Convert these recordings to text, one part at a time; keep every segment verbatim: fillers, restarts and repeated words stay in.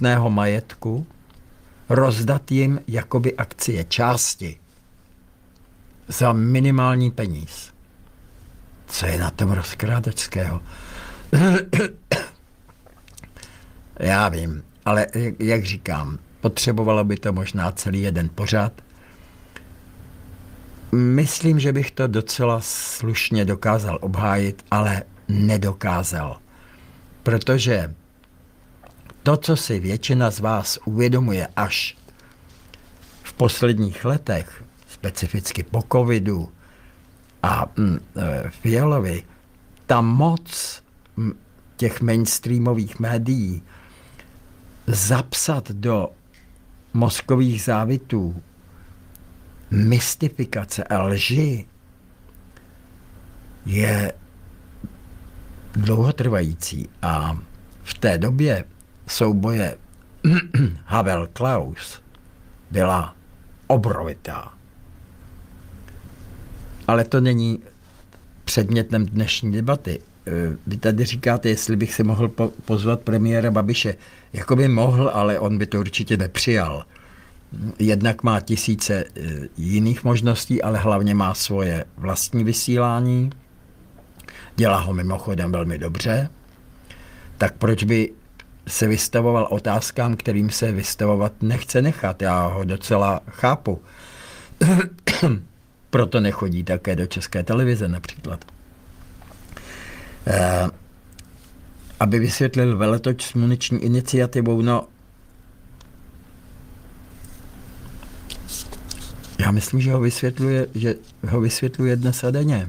hmotného majetku, rozdat jim jakoby akcie, části za minimální peníz. Co je na tom rozkrádačského? Já vím, ale jak říkám, potřebovalo by to možná celý jeden pořad. Myslím, že bych to docela slušně dokázal obhájit, ale nedokázal. Protože to, co si většina z vás uvědomuje až v posledních letech, specificky po covidu a mm, e, Fialovi, ta moc m, těch mainstreamových médií zapsat do mozkových závitů mystifikace a lži je dlouhotrvající. A v té době souboje Havel-Klaus byla obrovitá. Ale to není předmětem dnešní debaty. Vy tady říkáte, jestli bych si mohl po- pozvat premiéra Babiše. Jakoby mohl, ale on by to určitě nepřijal. Jednak má tisíce jiných možností, ale hlavně má svoje vlastní vysílání. Dělá ho mimochodem velmi dobře. Tak proč by se vystavoval otázkám, kterým se vystavovat nechce nechat? Já ho docela chápu. Proto nechodí také do České televize například. Eh, aby vysvětlil veletoč s muniční iniciativou, no já myslím, že ho vysvětluje, že ho vysvětluje dnes a denně.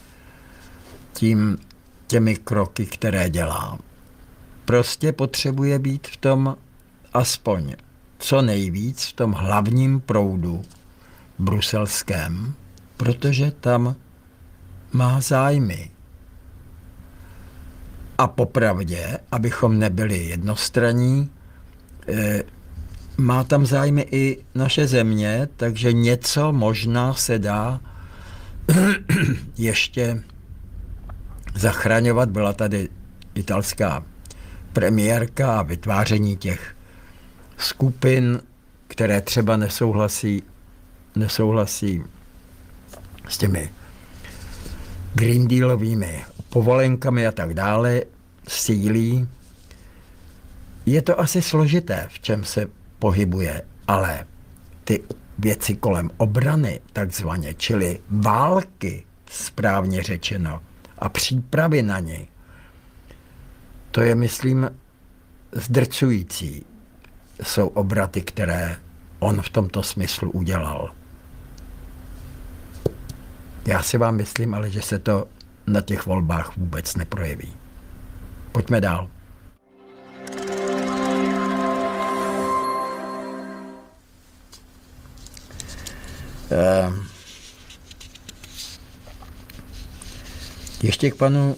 Tím, těmi kroky, které dělá. Prostě potřebuje být v tom aspoň co nejvíc v tom hlavním proudu bruselském, protože tam má zájmy. A popravdě, abychom nebyli jednostranní, eh, má tam zájmy i naše země, takže něco možná se dá ještě zachraňovat. Byla tady italská premiérka a vytváření těch skupin, které třeba nesouhlasí, nesouhlasí s těmi Green Dealovými povolenkami a tak dále, sílí. Je to asi složité, v čem se pohybuje, ale ty věci kolem obrany, takzvaně, čili války, správně řečeno, a přípravy na ně, to je, myslím, zdrcující. Jsou obraty, které on v tomto smyslu udělal. Já si vám myslím, ale že se to na těch volbách vůbec neprojeví. Pojďme dál. Uh, ještě k panu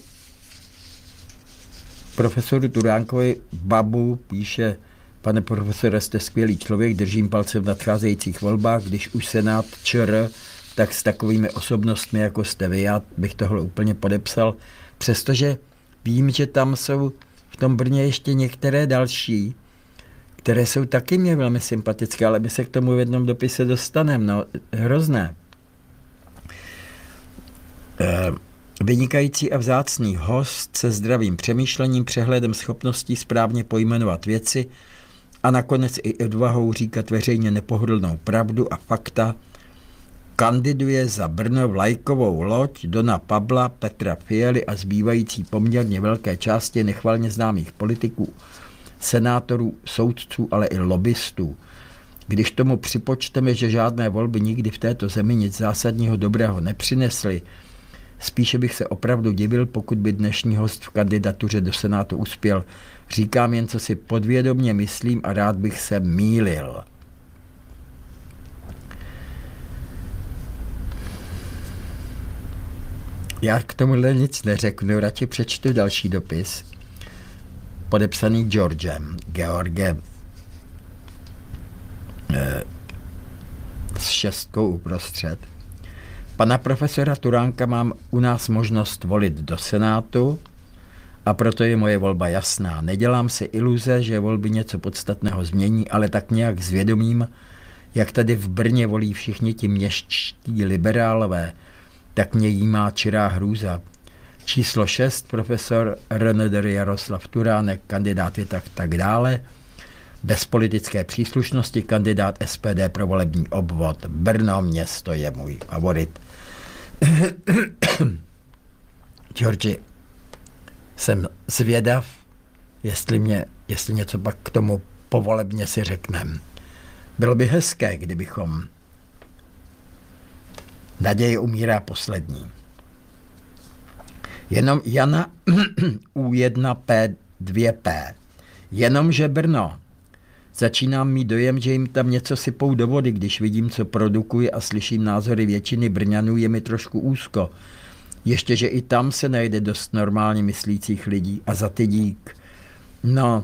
profesoru Turánkovi. Babu píše: pane profesore, jste skvělý člověk, držím palce v nadcházejících volbách, když už Senát ČR, tak s takovými osobnostmi, jako jste vy, já bych tohle úplně podepsal, přestože vím, že tam jsou v tom Brně ještě některé další, které jsou taky mě velmi sympatické, ale my se k tomu v jednom dopise dostaneme, no, hrozné. E, vynikající a vzácný host se zdravým přemýšlením, přehledem schopností správně pojmenovat věci a nakonec i odvahou říkat veřejně nepohodlnou pravdu a fakta, kandiduje za Brno vlajkovou loď Dona Pabla, Petra Fialy a zbývající poměrně velké části nechvalně známých politiků, senátorů, soudců, ale i lobbystů. Když tomu připočteme, že žádné volby nikdy v této zemi nic zásadního dobrého nepřinesly, spíše bych se opravdu divil, pokud by dnešní host v kandidatuře do Senátu uspěl. Říkám jen, co si podvědomě myslím a rád bych se mýlil. Já k tomuhle nic neřeknu, radši přečtu další dopis, podepsaný Georgem, Georgem, e, s šestkou uprostřed. Pana profesora Turánka mám u nás možnost volit do Senátu A proto je moje volba jasná. Nedělám si iluze, že volby něco podstatného změní, ale tak nějak zvědomím, jak tady v Brně volí všichni ti městští liberálové, tak mě jímá čirá hrůza. Číslo šest, profesor R N D R Jaroslav Turánek, kandidát je tak tak dále. Bez politické příslušnosti, kandidát S P D pro volební obvod. Brno město je můj favorit. Georgi, jsem zvědav, jestli, mě, jestli něco pak k tomu povolebně si řeknem. Bylo by hezké, kdybychom... Naděje umírá poslední. Jenom Jana U jedna P dva P. Jenomže Brno. Začínám mít dojem, že jim tam něco sypou do vody, když vidím, co produkují a slyším názory většiny Brňanů, je mi trošku úzko. Ještě, že i tam se najde dost normálně myslících lidí a za ty dík. No,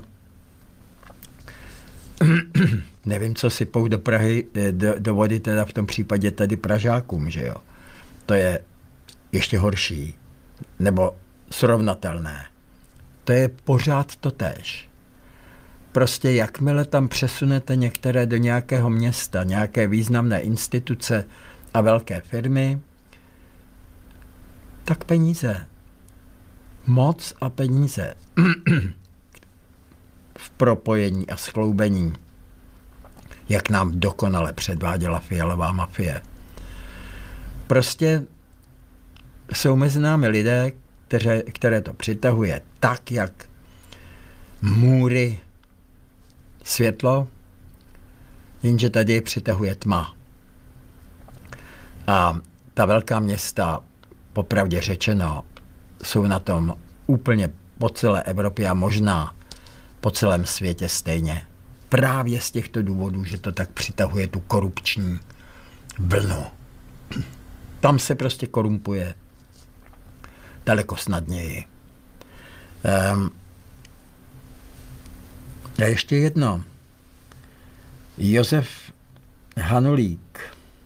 nevím, co sypou do Prahy, do, do vody, teda v tom případě tady Pražákům, že jo. To je ještě horší, nebo srovnatelné. To je pořád totéž. Prostě jakmile tam přesunete některé do nějakého města, nějaké významné instituce a velké firmy, tak peníze. Moc a peníze. V propojení a skloubení, jak nám dokonale předváděla Fialová mafie. Prostě jsou mezi námi lidé, které, které to přitahuje tak, jak můry světlo, jenže tady je přitahuje tma. A ta velká města, popravdě řečeno, jsou na tom úplně po celé Evropě a možná po celém světě stejně. Právě z těchto důvodů, že to tak přitahuje tu korupční vlnu. Tam se prostě korumpuje daleko snadněji. Um, a ještě jedno. Josef Hanulík.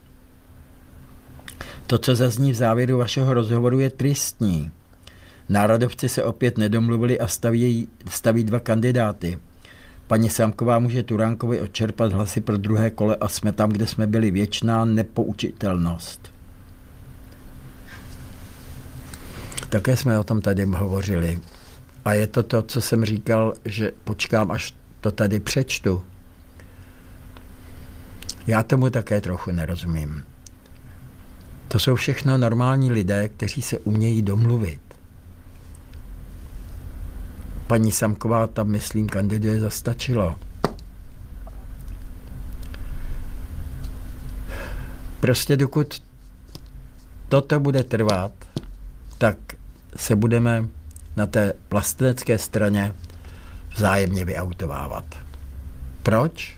To, co zazní v závěru vašeho rozhovoru, je tristní. Národovci se opět nedomluvili a staví, staví dva kandidáty. Paní Sámková může Turánkovi odčerpat hlasy pro druhé kole a jsme tam, kde jsme byli. Věčná nepoučitelnost. Také jsme o tom tady hovořili. A je to to, co jsem říkal, že počkám, až to tady přečtu. Já tomu také trochu nerozumím. To jsou všechno normální lidé, kteří se umějí domluvit. Paní Sámková tam, myslím, kandiduje za Stačilo. Prostě dokud toto bude trvat, tak se budeme na té vlastenecké straně vzájemně vyautovávat. Proč?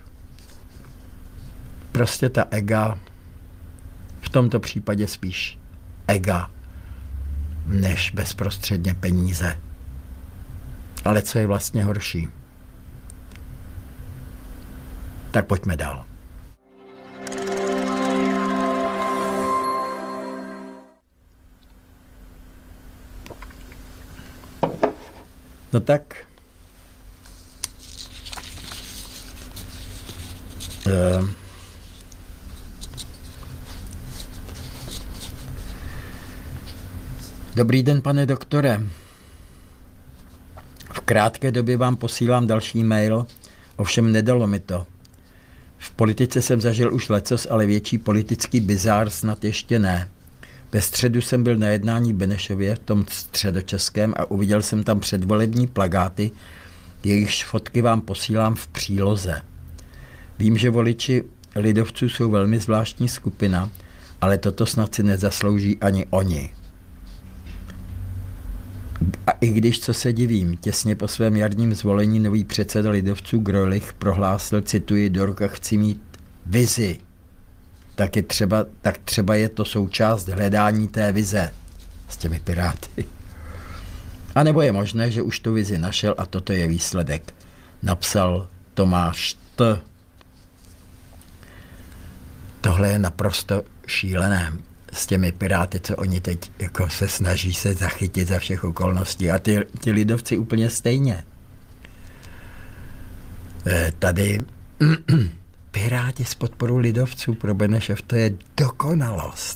Prostě ta ega, v tomto případě spíš ega, než bezprostředně peníze. Ale co je vlastně horší? Tak pojďme dál. No tak, uh, dobrý den, pane doktore. V krátké době vám posílám další mail, ovšem nedalo mi to. V politice jsem zažil už lecos, ale větší politický bizár snad ještě ne. Ve středu jsem byl na jednání v Benešově, v tom středočeském, a uviděl jsem tam předvolební plakáty, jejichž fotky vám posílám v příloze. Vím, že voliči lidovců jsou velmi zvláštní skupina, ale toto snad si nezaslouží ani oni. A i když, co se divím, těsně po svém jarním zvolení nový předseda lidovců Grölich prohlásil, cituji, do ruka chci mít vizi. Tak, je třeba, tak třeba je to součást hledání té vize s těmi piráty. A nebo je možné, že už tu vizi našel a toto je výsledek. Napsal Tomáš T. Tohle je naprosto šílené. s těmi piráty, co oni teď jako se snaží se zachytit za všech okolností. A ty, ty lidovci úplně stejně. E, tady piráti s podporou lidovců pro Benešov, to je dokonalost.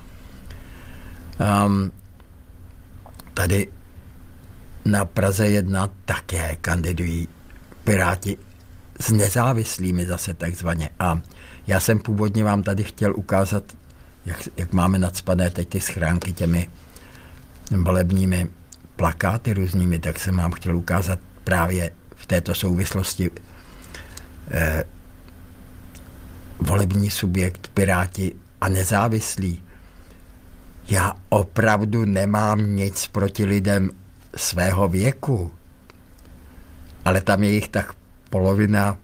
Um, tady na Praze jedna také kandidují piráti s nezávislými zase takzvaně. A já jsem původně vám tady chtěl ukázat, jak, jak máme nacpané teď ty schránky těmi volebními plakáty různými, tak jsem vám chtěl ukázat právě v této souvislosti eh, volební subjekt, piráti a nezávislí. Já opravdu nemám nic proti lidem svého věku, ale tam je jich tak polovina,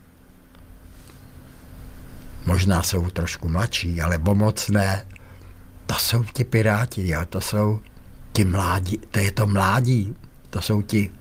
možná jsou trošku mladší, ale moc ne. To jsou ti piráti, jo? To jsou ti mládí, to je to mládí, to jsou ti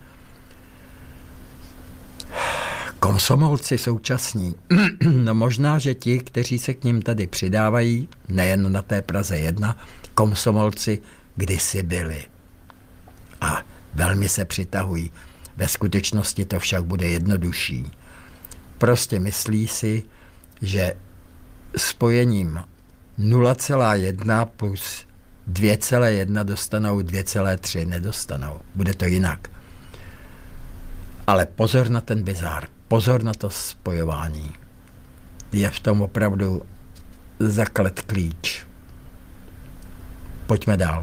komsomolci současní. No možná, že ti, kteří se k ním tady přidávají, nejen na té Praze jedna, komsomolci kdysi byli. A velmi se přitahují. Ve skutečnosti to však bude jednodušší. Prostě myslí si, že spojením nula celá jedna plus dvě celá jedna dostanou dvě celá tři, nedostanou. Bude to jinak. Ale pozor na ten bizár, pozor na to spojování. Je v tom opravdu zaklet klíč. Pojďme dál.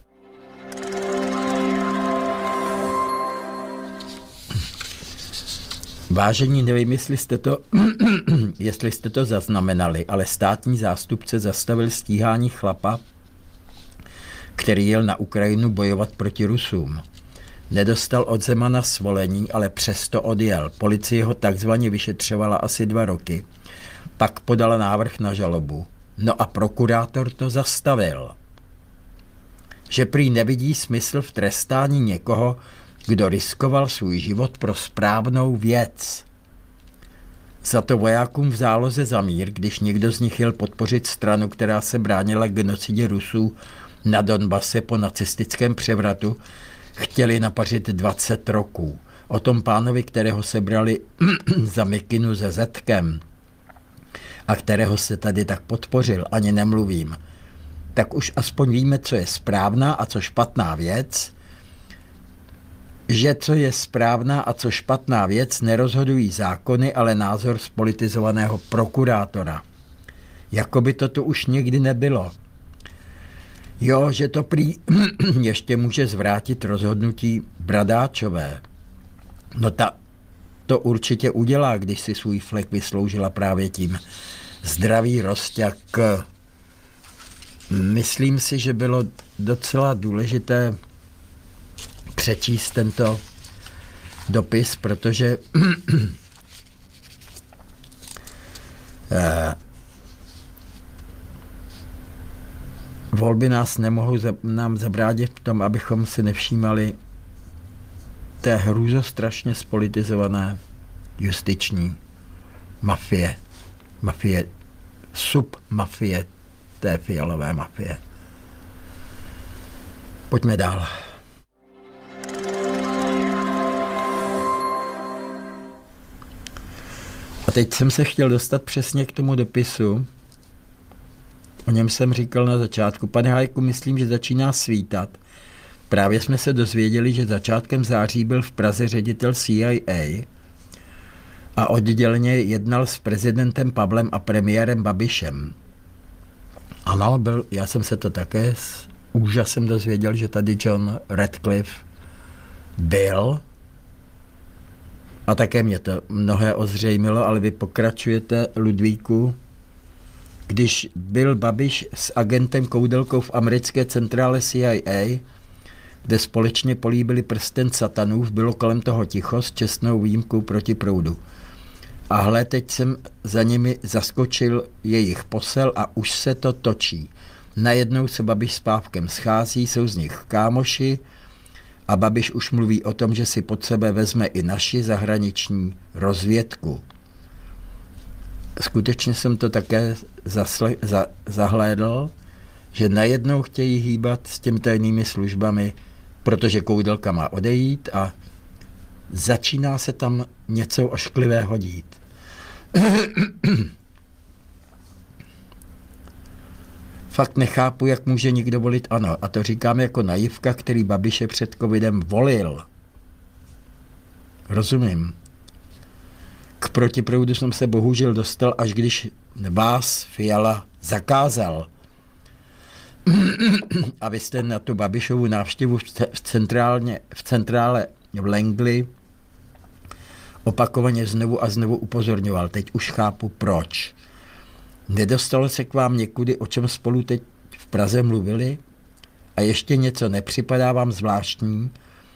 Vážení, nevím, jestli jste to, jestli jste to zaznamenali, ale státní zástupce zastavil stíhání chlapa, který jel na Ukrajinu bojovat proti Rusům. Nedostal od Zemana svolení, ale přesto odjel. Policie ho takzvaně vyšetřovala asi dva roky. Pak podala návrh na žalobu. No a prokurátor to zastavil. Že prý nevidí smysl v trestání někoho, kdo riskoval svůj život pro správnou věc. Za to vojákům v záloze za mír, když někdo z nich jel podpořit stranu, která se bránila genocidě Rusů na Donbase po nacistickém převratu, chtěli napařit dvacet roků. O tom pánovi, kterého sebrali za mikinu se zetkem a kterého se tady tak podpořil, ani nemluvím, tak už aspoň víme, co je správná a co špatná věc, že co je správná a co špatná věc nerozhodují zákony, ale názor spolitizovaného prokurátora. Jakoby to tu už nikdy nebylo. Jo, že to prý ještě může zvrátit rozhodnutí Bradáčové. No ta to určitě udělá, když si svůj flek vysloužila právě tím. Zdravý rozťak. Myslím si, že bylo docela důležité přečíst tento dopis, protože volby nás nemohou nám zabránit v tom, abychom si nevšímali té hrůzostrašně spolitizované justiční mafie, mafie, submafie té fialové mafie. Pojďme dál. A teď jsem se chtěl dostat přesně k tomu dopisu. O něm jsem říkal na začátku. Pane Hájku, myslím, že začíná svítat. Právě jsme se dozvěděli, že začátkem září byl v Praze ředitel C I A a odděleně jednal s prezidentem Pavlem a premiérem Babišem. Ano, byl, já jsem se to také s úžasem dozvěděl, že tady John Radcliffe byl. A také mě to mnohé ozřejmilo, ale vy pokračujete, Ludvíku. Když byl Babiš s agentem Koudelkou v americké centrále C I A, kde společně políbili prsten satanův, bylo kolem toho ticho s čestnou výjimkou proti proudu. A hle, teď jsem za nimi zaskočil jejich posel a už se to točí. Najednou se Babiš s Pávkem schází, jsou z nich kámoši a Babiš už mluví o tom, že si pod sebe vezme i naši zahraniční rozvědku. Skutečně jsem to také zasle, za, zahlédl, že najednou chtějí hýbat s těmi tajnými službami, protože Koudelka má odejít a začíná se tam něco ošklivého dít. Fakt nechápu, jak může někdo volit ANO. A to říkám jako naivka, který Babiše před covidem volil. Rozumím. K protiproudu jsem se bohužel dostal, až když vás Fiala zakázal. A vy jste na tu Babišovu návštěvu v, centrálně, v centrále v Langley opakovaně znovu a znovu upozorňoval. Teď už chápu, proč. Nedostalo se k vám někudy, o čem spolu teď v Praze mluvili? A ještě něco nepřipadá vám zvláštní,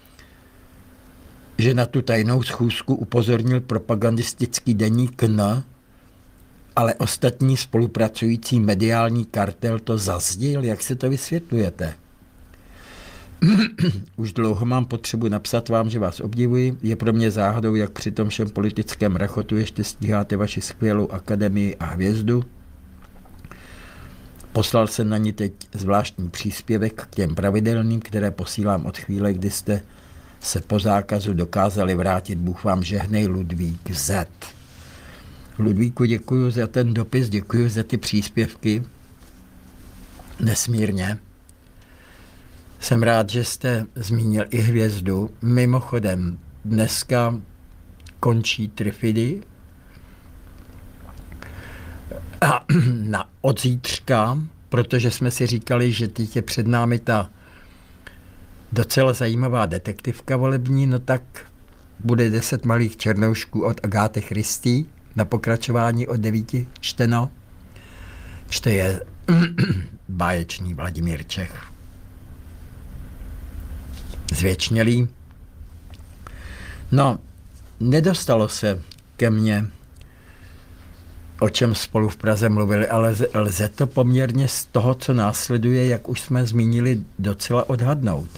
že na tu tajnou schůzku upozornil propagandistický deník N, ale ostatní spolupracující mediální kartel to zazdil? Jak se to vysvětlujete? Už dlouho mám potřebu napsat vám, že vás obdivuji. Je pro mě záhadou, jak při tom všem politickém rachotu ještě stíháte vaši skvělou akademii a hvězdu. Poslal jsem na ní teď zvláštní příspěvek k těm pravidelným, které posílám od chvíle, kdy jste se po zákazu dokázali vrátit. Bůh vám žehnej, Ludvík Z. Ludvíku, děkuji za ten dopis, děkuji za ty příspěvky. Nesmírně. Jsem rád, že jste zmínil i hvězdu. Mimochodem, dneska končí Trifidy a na od zítřka, protože jsme si říkali, že teď je před námi ta docela zajímavá detektivka volební, no tak bude deset malých černoušků od Agáty Christie na pokračování od devíti čteno. Čte je báječný Vladimír Čech. Zvěčnělý. No, nedostalo se ke mně, o čem spolu v Praze mluvili, ale lze to poměrně z toho, co následuje, jak už jsme zmínili, docela odhadnout.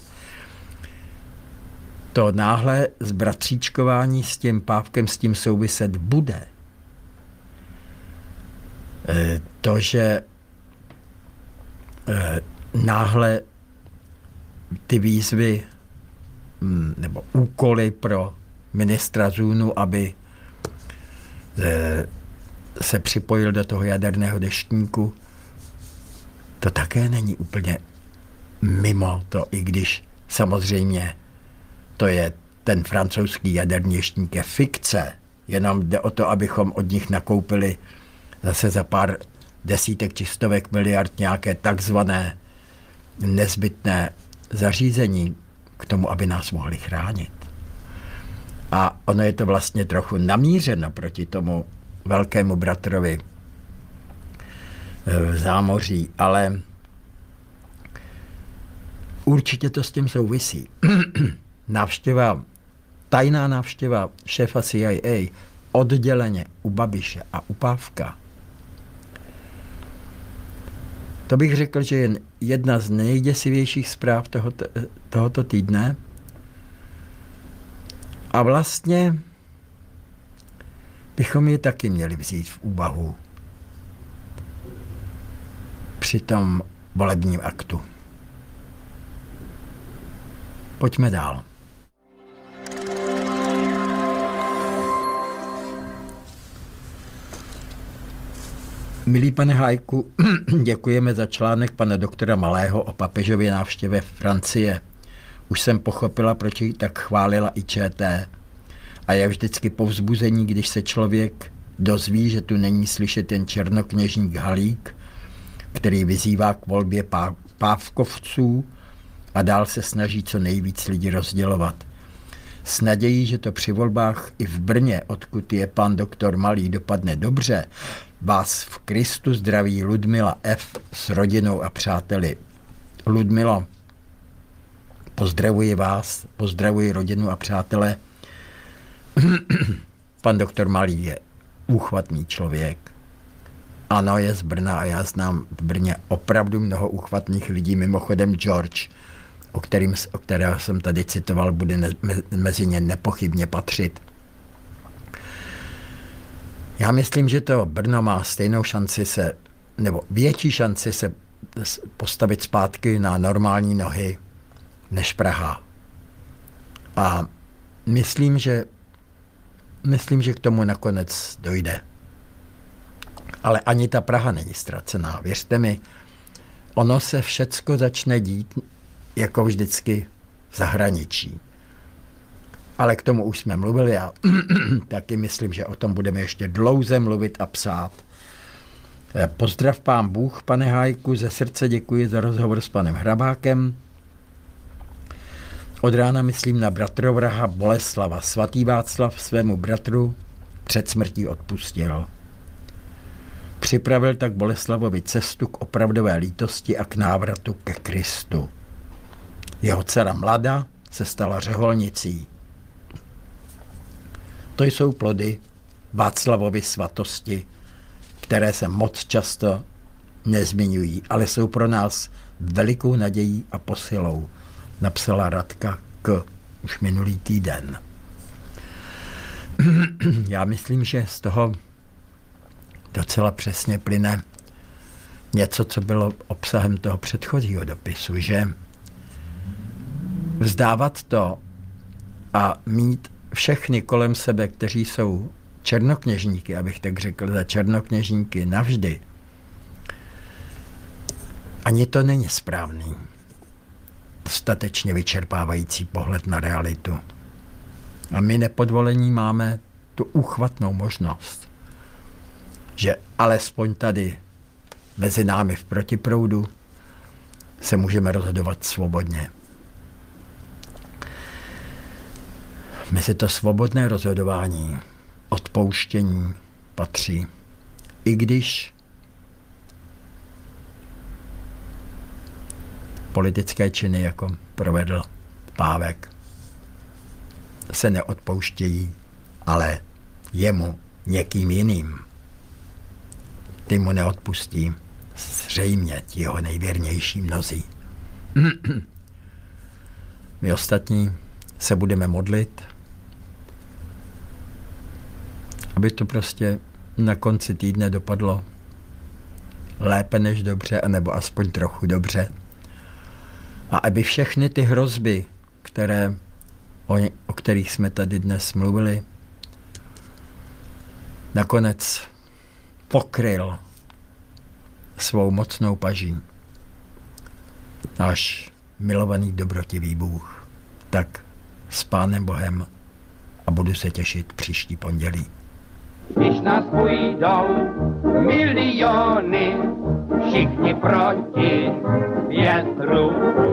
To náhle zbratříčkování s tím Pávkem s tím souviset bude. E, to, že e, náhle ty výzvy m, nebo úkoly pro ministra Zůnu, aby e, se připojil do toho jaderného deštníku, to také není úplně mimo to, i když samozřejmě to je ten francouzský jaderný deštník je fikce, jenom jde o to, abychom od nich nakoupili zase za pár desítek či stovek miliard nějaké takzvané nezbytné zařízení k tomu, aby nás mohli chránit. A ono je to vlastně trochu namířeno proti tomu velkému bratrovi v zámoří, ale určitě to s tím souvisí. Návštěva, tajná návštěva šéfa C I A odděleně u Babiše a u Pávka. To bych řekl, že je jedna z nejděsivějších zpráv tohoto, tohoto týdne. A vlastně bychom je taky měli vzít v úvahu při tom volebním aktu. Pojďme dál. Milý pane Hájku, děkujeme za článek pana doktora Malého o papežově návštěvě Francie. Už jsem pochopila, proč ji tak chválila i Č T. A je vždycky povzbuzení, když se člověk dozví, že tu není slyšet jen černokněžník Halík, který vyzývá k volbě pá- pávkovců a dál se snaží co nejvíc lidí rozdělovat. S nadějí, že to při volbách i v Brně, odkud je pan doktor Malý, dopadne dobře, vás v Kristu zdraví Ludmila F. s rodinou a přáteli. Ludmilo, pozdravuji vás, pozdravuji rodinu a přátele. Pan doktor Malý je úchvatný člověk. Ano, je z Brna a já znám v Brně opravdu mnoho úchvatných lidí. Mimochodem George, o, kterým, o kterého jsem tady citoval, bude ne, mezi ně nepochybně patřit. Já myslím, že to Brno má stejnou šanci se, nebo větší šanci se postavit zpátky na normální nohy než Praha. A myslím, že, myslím, že k tomu nakonec dojde. Ale ani ta Praha není ztracená. Věřte mi, ono se všecko začne dít jako vždycky v zahraničí. Ale k tomu už jsme mluvili a taky myslím, že o tom budeme ještě dlouze mluvit a psát. Pozdrav pán Bůh, pane Hájku, ze srdce děkuji za rozhovor s panem Hrabákem. Od rána myslím na bratrovraha Boleslava. Svatý Václav svému bratru před smrtí odpustil. Připravil tak Boleslavovi cestu k opravdové lítosti a k návratu ke Kristu. Jeho dcera Mlada se stala řeholnicí. To jsou plody Václavovy svatosti, které se moc často nezmiňují, ale jsou pro nás velikou nadějí a posilou, napsala Radka K. už minulý týden. Já myslím, že z toho docela přesně plyne něco, co bylo obsahem toho předchozího dopisu, že vzdávat to a mít všechny kolem sebe, kteří jsou černokněžníky, abych tak řekl, za černokněžníky navždy, ani to není správný, dostatečně vyčerpávající pohled na realitu. A my nepodvolení máme tu úchvatnou možnost, že alespoň tady mezi námi v protiproudu se můžeme rozhodovat svobodně. Mezi to svobodné rozhodování, odpouštění patří, i když politické činy, jako provedl Pávek, se neodpouštějí, ale jemu, někým jiným. Ty mu neodpustí zřejmě ti jeho nejvěrnější mnozí. My ostatní se budeme modlit, aby to prostě na konci týdne dopadlo lépe než dobře, anebo aspoň trochu dobře. A aby všechny ty hrozby, které, o, o kterých jsme tady dnes mluvili, nakonec pokryl svou mocnou paží náš milovaný dobrotivý Bůh. Tak s Pánem Bohem a budu se těšit příští pondělí. Když nás půjdou miliony, všichni proti větru,